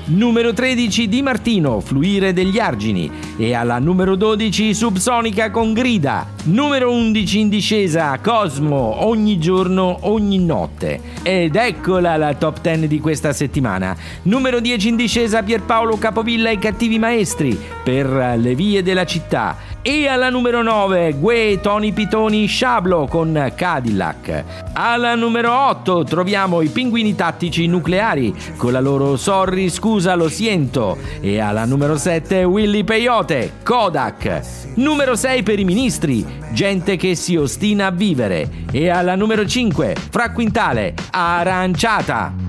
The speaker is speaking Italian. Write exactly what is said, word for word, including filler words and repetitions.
Numero tredici Di Martino, Fluire degli argini. E alla numero dodici Subsonica con Grida. Numero undici in discesa Cosmo, Ogni giorno, ogni notte. Ed eccola la top dieci di questa settimana. Numero dieci in discesa Pierpaolo Capovilla e i Cattivi Maestri, Per le vie della città. E alla numero nove Gue, Tony Pitoni, Sciablo con Cadillac. Alla numero otto troviamo i Pinguini Tattici Nucleari con la loro Sorry scusa lo siento. E alla numero sette Willy Peyote, Kodak. Numero sei per i Ministri, Gente che si ostina a vivere. E alla numero cinque Fra Quintale, Aranciata.